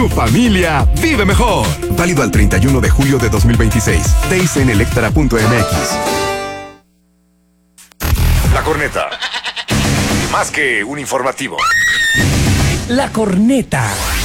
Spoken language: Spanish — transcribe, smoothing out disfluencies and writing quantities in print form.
Tu familia vive mejor. Válido al 31 de julio de 2026. TIC en electra.mx. La Corneta. Más que un informativo. La Corneta.